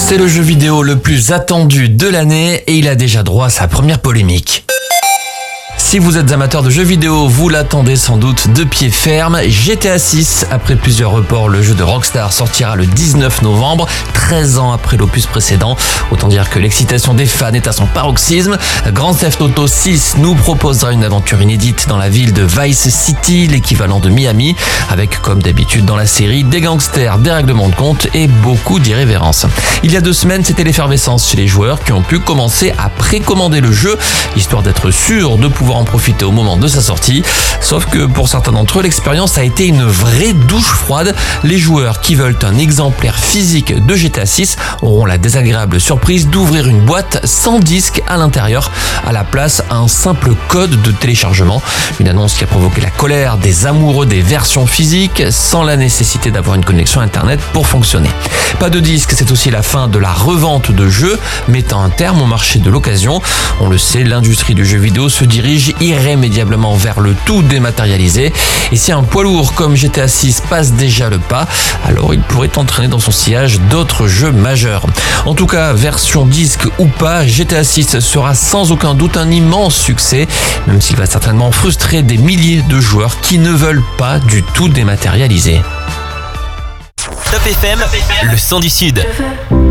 C'est le jeu vidéo le plus attendu de l'année et il a déjà droit à sa première polémique. Si vous êtes amateur de jeux vidéo, vous l'attendez sans doute de pied ferme. GTA 6, après plusieurs reports, le jeu de Rockstar sortira le 19 novembre, 13 ans après l'opus précédent. Autant dire que l'excitation des fans est à son paroxysme. Grand Theft Auto 6 nous proposera une aventure inédite dans la ville de Vice City, l'équivalent de Miami, avec comme d'habitude dans la série des gangsters, des règlements de compte et beaucoup d'irrévérence. Il y a 2 semaines, c'était l'effervescence chez les joueurs qui ont pu commencer à précommander le jeu, histoire d'être sûr de pouvoir en profiter au moment de sa sortie. Sauf que pour certains d'entre eux, l'expérience a été une vraie douche froide. Les joueurs qui veulent un exemplaire physique de GTA 6 auront la désagréable surprise d'ouvrir une boîte sans disque à l'intérieur. À la place, un simple code de téléchargement. Une annonce qui a provoqué la colère des amoureux des versions physiques sans la nécessité d'avoir une connexion internet pour fonctionner. Pas de disque, c'est aussi la fin de la revente de jeux, mettant un terme au marché de l'occasion. On le sait, l'industrie du jeu vidéo se dirige irrémédiablement vers le tout dématérialisé. Et si un poids lourd comme GTA 6 passe déjà le pas, alors il pourrait entraîner dans son sillage d'autres jeux majeurs. En tout cas, version disque ou pas, GTA 6 sera sans aucun doute un immense succès, même s'il va certainement frustrer des milliers de joueurs qui ne veulent pas du tout dématérialiser. Top FM, le son du Sud.